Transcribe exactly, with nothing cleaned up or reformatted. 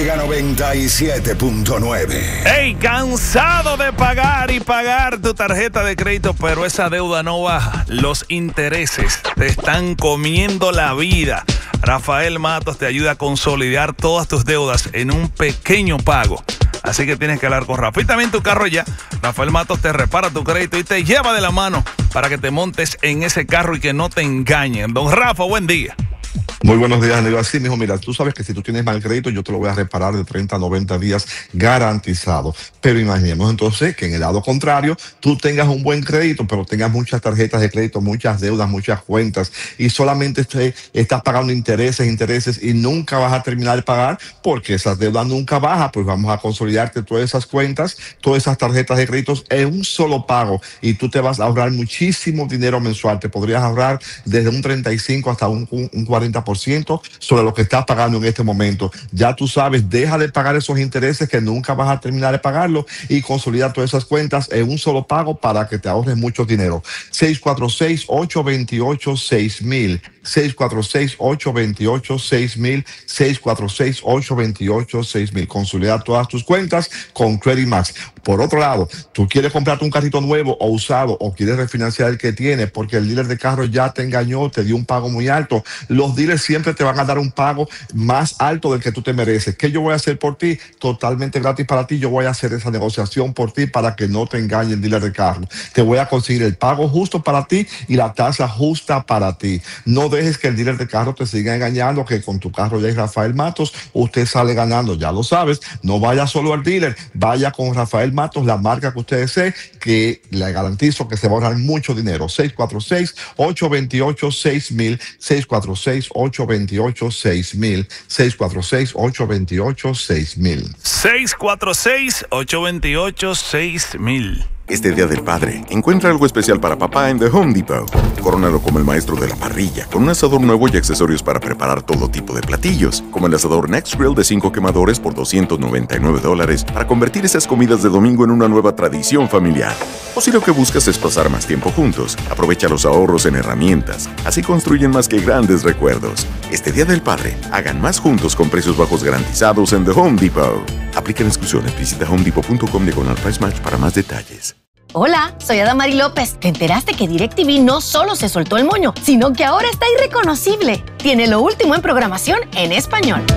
Mega noventa y siete punto nueve. Hey, cansado de pagar y pagar tu tarjeta de crédito, pero esa deuda no baja. Los intereses te están comiendo la vida. Rafael Matos te ayuda a consolidar todas tus deudas en un pequeño pago. Así que tienes que hablar con Rafa. Y también tu carro ya. Rafael Matos te repara tu crédito y te lleva de la mano para que te montes en ese carro y que no te engañen. Don Rafa, buen día. Muy buenos días, amigo. Así, mijo, mira, tú sabes que si tú tienes mal crédito, yo te lo voy a reparar de treinta a noventa días garantizado. Pero imaginemos entonces que en el lado contrario, tú tengas un buen crédito, pero tengas muchas tarjetas de crédito, muchas deudas, muchas cuentas, y solamente te, estás pagando intereses, intereses, y nunca vas a terminar de pagar porque esas deudas nunca bajan. Pues vamos a consolidarte todas esas cuentas, todas esas tarjetas de créditos en un solo pago, y tú te vas a ahorrar muchísimo dinero mensual. Te podrías ahorrar desde un treinta y cinco hasta un, un cuarenta por ciento sobre lo que estás pagando en este momento. Ya tú sabes, deja de pagar esos intereses que nunca vas a terminar de pagarlo y consolida todas esas cuentas en un solo pago para que te ahorres mucho dinero. seis cuatro seis, ocho dos ocho, seis mil. seis cuatro seis, ocho dos ocho, seis mil. seis cuatro seis, ocho dos ocho, seis mil. Consolida todas tus cuentas con Credit Max. Por otro lado, tú quieres comprarte un carrito nuevo o usado, o quieres refinanciar el que tienes porque el dealer de carro ya te engañó, te dio un pago muy alto. Los dealers siempre te van a dar un pago más alto del que tú te mereces. ¿Qué yo voy a hacer por ti? Totalmente gratis para ti. Yo voy a hacer esa negociación por ti para que no te engañe el dealer de carro. Te voy a conseguir el pago justo para ti y la tasa justa para ti. No dejes que el dealer de carro te siga engañando, que con tu carro ya es Rafael Matos, usted sale ganando. Ya lo sabes, no vaya solo al dealer, vaya con Rafael Matos, la marca que usted desee, que le garantizo que se va a ahorrar mucho dinero. seis cuatro seis, ocho dos ocho, seis mil. seis cuatro seis, ocho dos ocho, seis mil. seis cuatro seis, ocho dos ocho, seis mil. seis cuatro seis, ocho dos ocho, seis mil. Este Día del Padre, encuentra algo especial para papá en The Home Depot. Corónalo como el maestro de la parrilla, con un asador nuevo y accesorios para preparar todo tipo de platillos, como el asador Next Grill de cinco quemadores por doscientos noventa y nueve dólares, para convertir esas comidas de domingo en una nueva tradición familiar. O si lo que buscas es pasar más tiempo juntos, aprovecha los ahorros en herramientas. Así construyen más que grandes recuerdos. Este Día del Padre, hagan más juntos con precios bajos garantizados en The Home Depot. Aplican exclusiones. Visita home depot punto com diagonal price match para más detalles. Hola, soy Adamari López. ¿Te enteraste que DirecTV no solo se soltó el moño, sino que ahora está irreconocible? Tiene lo último en programación en español.